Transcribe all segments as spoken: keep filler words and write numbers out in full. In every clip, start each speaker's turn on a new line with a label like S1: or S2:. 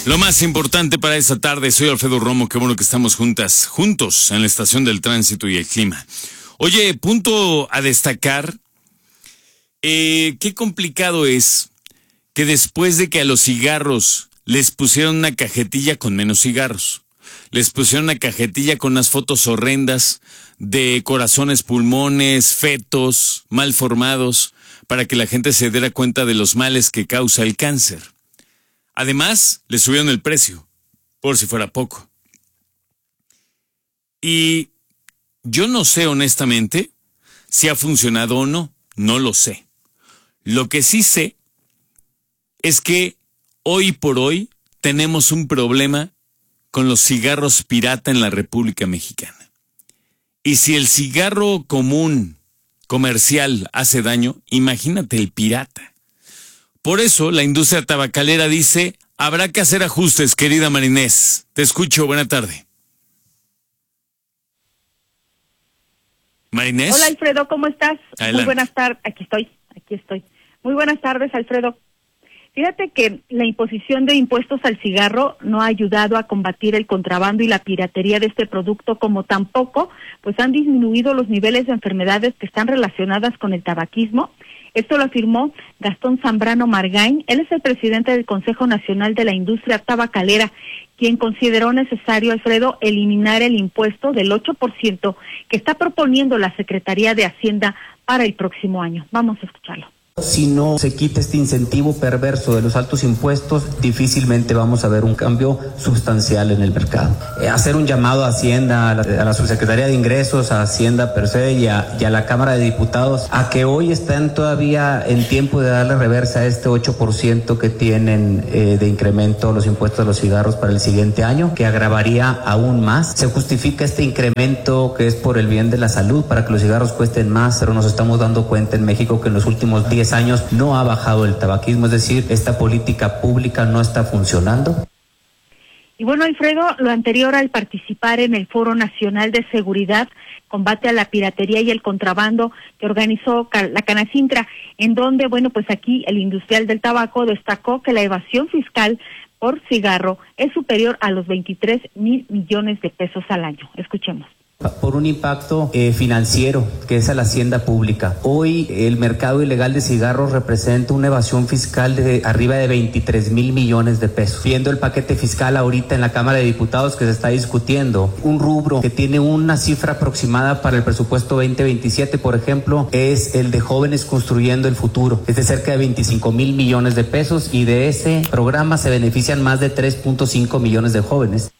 S1: Lo más importante para esta tarde, soy Alfredo Romo, qué bueno que estamos juntas, juntos en la estación del tránsito y el clima. Oye, punto a destacar, eh, qué complicado es que después de que a los cigarros les pusieron una cajetilla con menos cigarros, les pusieron una cajetilla con unas fotos horrendas de corazones, pulmones, fetos mal formados, para que la gente se diera cuenta de los males que causa el cáncer. Además, le subieron el precio, por si fuera poco. Y yo no sé honestamente si ha funcionado o no, no lo sé. Lo que sí sé es que hoy por hoy tenemos un problema con los cigarros pirata en la República Mexicana. Y si el cigarro común, comercial, hace daño, imagínate el pirata. Por eso la industria tabacalera dice, habrá que hacer ajustes, querida Marinés. Te escucho, buena tarde. Marinés.
S2: Hola Alfredo, ¿cómo estás?
S1: Adelante.
S2: Muy buenas tardes, aquí estoy, aquí estoy. Muy buenas tardes, Alfredo. Fíjate que la imposición de impuestos al cigarro no ha ayudado a combatir el contrabando y la piratería de este producto, como tampoco pues han disminuido los niveles de enfermedades que están relacionadas con el tabaquismo. Esto lo afirmó Gastón Zambrano Margain. Él es el presidente del Consejo Nacional de la Industria Tabacalera, quien consideró necesario, Alfredo, eliminar el impuesto del ocho por ciento que está proponiendo la Secretaría de Hacienda para el próximo año. Vamos a escucharlo.
S3: Si no se quita este incentivo perverso de los altos impuestos, difícilmente vamos a ver un cambio sustancial en el mercado. Eh, hacer un llamado a Hacienda, a la, a la Subsecretaría de Ingresos, a Hacienda per se y a, y a la Cámara de Diputados, a que hoy están todavía en tiempo de darle reversa a este ocho por ciento que tienen eh, de incremento los impuestos a los cigarros para el siguiente año, que agravaría aún más. Se justifica este incremento que es por el bien de la salud, para que los cigarros cuesten más, pero nos estamos dando cuenta en México que en los últimos diez años no ha bajado el tabaquismo, es decir, esta política pública no está funcionando.
S2: Y bueno, Alfredo, lo anterior al participar en el Foro Nacional de Seguridad, Combate a la Piratería y el Contrabando que organizó la Canacintra, en donde, bueno, pues aquí el industrial del tabaco destacó que la evasión fiscal por cigarro es superior a los veintitrés mil millones de pesos al año. Escuchemos.
S3: Por un impacto eh, financiero, que es a la hacienda pública. Hoy el mercado ilegal de cigarros representa una evasión fiscal de arriba de veintitrés mil millones de pesos. Viendo el paquete fiscal ahorita en la Cámara de Diputados que se está discutiendo, un rubro que tiene una cifra aproximada para el presupuesto veinte veintisiete, por ejemplo, es el de Jóvenes Construyendo el Futuro. Es de cerca de veinticinco mil millones de pesos y de ese programa se benefician más de tres punto cinco millones de jóvenes.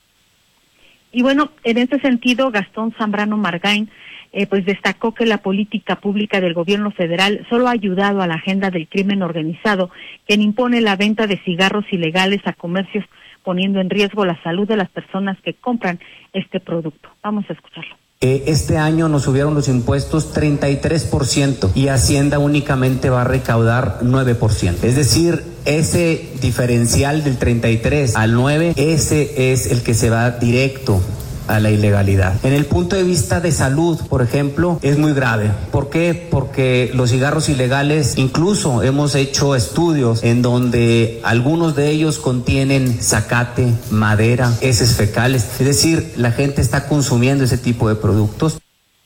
S2: Y bueno, en este sentido, Gastón Zambrano Margain eh, pues destacó que la política pública del gobierno federal solo ha ayudado a la agenda del crimen organizado, quien impone la venta de cigarros ilegales a comercios, poniendo en riesgo la salud de las personas que compran este producto. Vamos a escucharlo.
S3: Este año nos subieron los impuestos treinta y tres por ciento y Hacienda únicamente va a recaudar nueve por ciento. Es decir, ese diferencial del treinta y tres al nueve, ese es el que se va directo a la ilegalidad. En el punto de vista de salud, por ejemplo, es muy grave. ¿Por qué? Porque los cigarros ilegales, incluso hemos hecho estudios en donde algunos de ellos contienen zacate, madera, heces fecales. Es decir, la gente está consumiendo ese tipo de productos.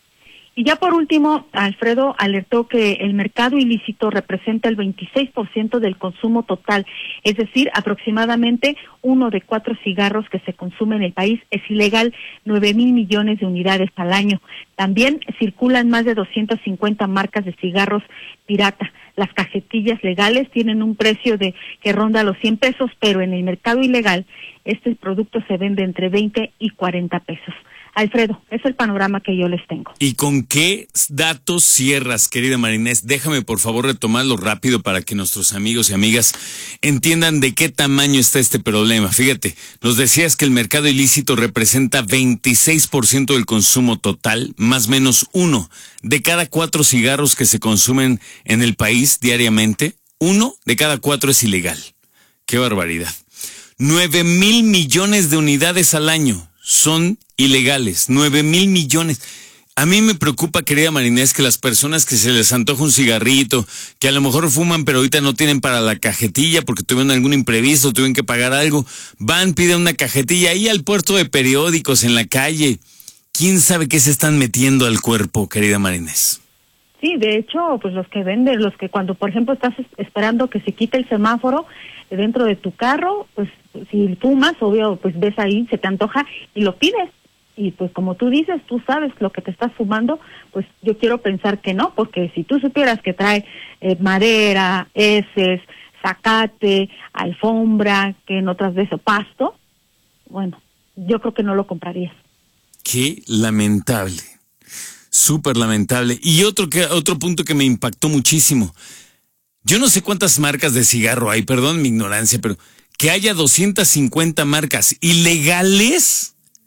S2: Y ya por último, Alfredo alertó que el mercado ilícito representa el veintiséis por ciento del consumo total, es decir, aproximadamente uno de cuatro cigarros que se consume en el país es ilegal, nueve mil millones de unidades al año. También circulan más de doscientas cincuenta marcas de cigarros pirata. Las cajetillas legales tienen un precio de que ronda los cien pesos, pero en el mercado ilegal este producto se vende entre veinte y cuarenta pesos. Alfredo, es el panorama que yo les tengo.
S1: ¿Y con qué datos cierras, querida Marinés? Déjame por favor retomarlo rápido para que nuestros amigos y amigas entiendan de qué tamaño está este problema. Fíjate, nos decías que el mercado ilícito representa veintiséis por ciento del consumo total, más o menos uno de cada cuatro cigarros que se consumen en el país diariamente, uno de cada cuatro es ilegal. ¡Qué barbaridad! Nueve mil millones de unidades al año son ilegales, nueve mil millones. A mí me preocupa, querida Marinés, que las personas que se les antoja un cigarrito, que a lo mejor fuman pero ahorita no tienen para la cajetilla porque tuvieron algún imprevisto, tuvieron que pagar algo, van, piden una cajetilla ahí al puerto de periódicos en la calle. ¿Quién sabe qué se están metiendo al cuerpo, querida Marinés?
S2: Sí, de hecho, pues los que venden, los que cuando, por ejemplo, estás esperando que se quite el semáforo dentro de tu carro, pues si fumas, obvio, pues ves ahí, se te antoja y lo pides. Y pues como tú dices, tú sabes lo que te estás fumando, pues yo quiero pensar que no, porque si tú supieras que trae eh, madera, heces, zacate, alfombra, que en otras veces pasto, bueno, yo creo que no lo comprarías.
S1: Qué lamentable, súper lamentable. Y otro, que, otro punto que me impactó muchísimo, yo no sé cuántas marcas de cigarro hay, perdón mi ignorancia, pero que haya doscientas cincuenta marcas ilegales.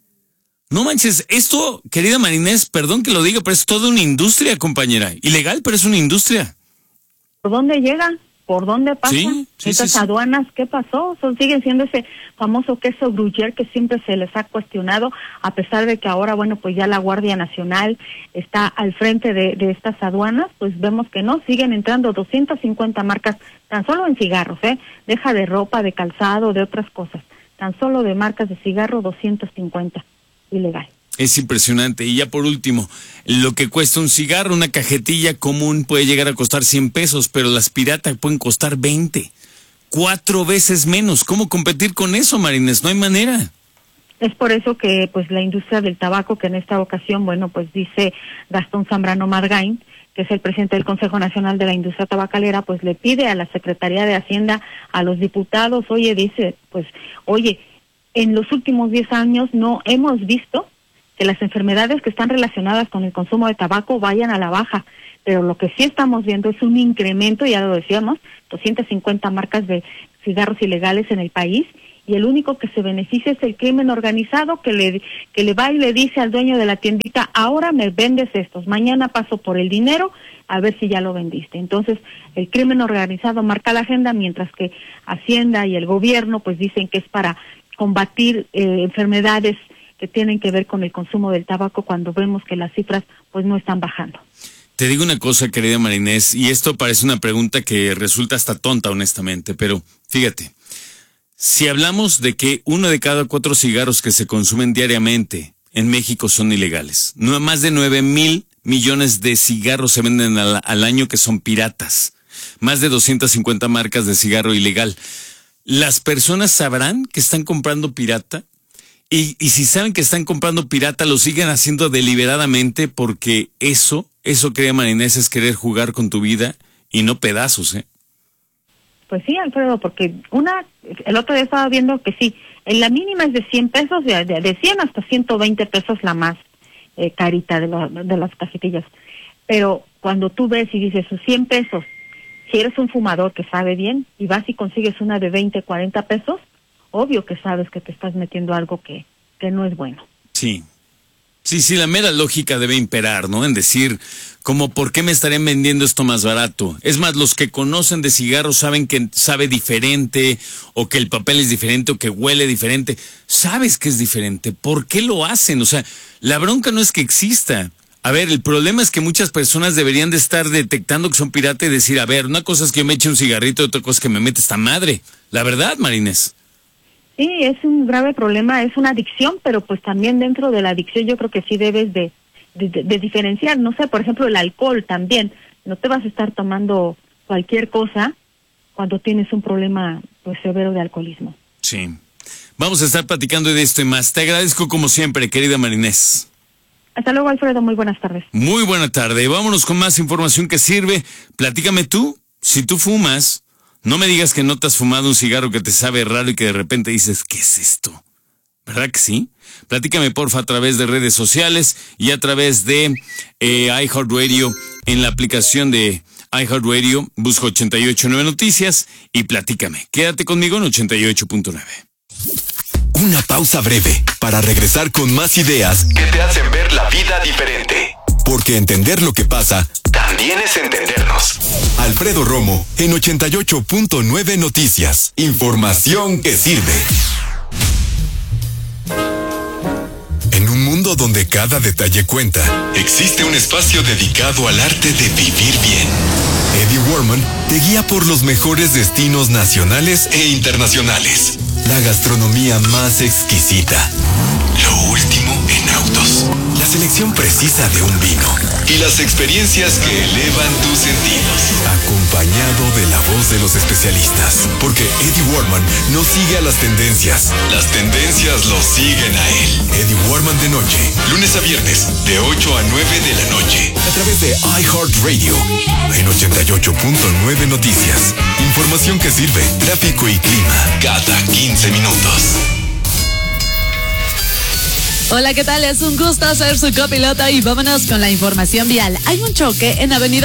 S1: No manches, esto, querida Marinés, perdón que lo diga, pero es toda una industria, compañera. Ilegal, pero es una industria.
S2: ¿Por dónde llega? ¿Por dónde pasa?
S1: Sí, sí,
S2: Estas
S1: sí, sí.
S2: aduanas, ¿qué pasó? Son, siguen siendo ese famoso queso gruyère que siempre se les ha cuestionado, a pesar de que ahora, bueno, pues ya la Guardia Nacional está al frente de, de estas aduanas, pues vemos que no, siguen entrando doscientas cincuenta marcas, tan solo en cigarros, ¿eh? Deja de ropa, de calzado, de otras cosas. Tan solo de marcas de cigarro, doscientas cincuenta. Ilegal.
S1: Es impresionante. Y ya por último, lo que cuesta un cigarro, una cajetilla común puede llegar a costar cien pesos, pero las piratas pueden costar veinte. Cuatro veces menos. ¿Cómo competir con eso, Marinés? No hay manera.
S2: Es por eso que pues la industria del tabaco, que en esta ocasión, bueno, pues dice Gastón Zambrano Margain, que es el presidente del Consejo Nacional de la Industria Tabacalera, pues le pide a la Secretaría de Hacienda, a los diputados, oye, dice, pues, oye, en los últimos diez años no hemos visto que las enfermedades que están relacionadas con el consumo de tabaco vayan a la baja, pero lo que sí estamos viendo es un incremento, ya lo decíamos, doscientas cincuenta marcas de cigarros ilegales en el país, y el único que se beneficia es el crimen organizado que le que le va y le dice al dueño de la tiendita, ahora me vendes estos, mañana paso por el dinero a ver si ya lo vendiste. Entonces, el crimen organizado marca la agenda, mientras que Hacienda y el gobierno pues dicen que es para combatir eh, enfermedades que tienen que ver con el consumo del tabaco, cuando vemos que las cifras pues no están bajando.
S1: Te digo una cosa, querida Marinés, y esto parece una pregunta que resulta hasta tonta, honestamente, pero fíjate, si hablamos de que uno de cada cuatro cigarros que se consumen diariamente en México son ilegales, no, más de nueve mil millones de cigarros se venden al, al año que son piratas, más de doscientas cincuenta marcas de cigarro ilegal. ¿Las personas sabrán que están comprando pirata? Y, y si saben que están comprando pirata, lo siguen haciendo deliberadamente, porque eso, eso, querida Marinés, es querer jugar con tu vida y no pedazos, ¿eh?
S2: Pues sí, Alfredo, porque una, el otro día estaba viendo que sí, en la mínima es de cien pesos, de, de, de cien hasta ciento veinte pesos la más eh, carita de, lo, de las cajetillas. Pero cuando tú ves y dices sus cien pesos, si eres un fumador que sabe bien y vas y consigues una de veinte, cuarenta pesos, obvio que sabes que te estás metiendo algo que, que no es bueno.
S1: Sí. Sí, sí, la mera lógica debe imperar, ¿no? En decir, como, ¿por qué me estarían vendiendo esto más barato? Es más, los que conocen de cigarros saben que sabe diferente, o que el papel es diferente, o que huele diferente. Sabes que es diferente. ¿Por qué lo hacen? O sea, la bronca no es que exista. A ver, el problema es que muchas personas deberían de estar detectando que son pirata y decir, a ver, una cosa es que yo me eche un cigarrito y otra cosa es que me mete esta madre. La verdad, Marinés.
S2: Sí, es un grave problema, es una adicción, pero pues también dentro de la adicción yo creo que sí debes de, de, de, de diferenciar. No sé, por ejemplo, el alcohol también. No te vas a estar tomando cualquier cosa cuando tienes un problema pues severo de alcoholismo.
S1: Sí. Vamos a estar platicando de esto y más. Te agradezco como siempre, querida Marinés.
S2: Hasta luego, Alfredo. Muy buenas tardes.
S1: Muy buena tarde. Vámonos con más información que sirve. Platícame tú, si tú fumas, no me digas que no te has fumado un cigarro que te sabe raro y que de repente dices, ¿qué es esto? ¿Verdad que sí? Platícame, porfa, a través de redes sociales y a través de eh, iHeartRadio, en la aplicación de iHeartRadio. Busca ochenta y ocho punto nueve Noticias y platícame. Quédate conmigo en ochenta y ocho punto nueve.
S4: Una pausa breve para regresar con más ideas que te hacen ver la vida diferente. Porque entender lo que pasa también es entendernos. Alfredo Romo en ochenta y ocho punto nueve Noticias. Información que sirve. En un mundo mundo donde cada detalle cuenta, existe un espacio dedicado al arte de vivir bien. Eddie Warman te guía por los mejores destinos nacionales e internacionales. La gastronomía más exquisita. Lo último en autos. La selección precisa de un vino. Y las experiencias que elevan tus sentidos. Acompañado de la voz de los especialistas. Porque Eddie Warman no sigue a las tendencias. Las tendencias lo siguen a él. Eddie Warman de noche. Lunes a viernes, de ocho a nueve de la noche. A través de iHeartRadio. En ochenta y ocho punto nueve Noticias. Información que sirve. Tráfico y clima. Cada quince minutos.
S5: Hola, ¿qué tal? Es un gusto ser su copiloto y vámonos con la información vial. Hay un choque en Avenida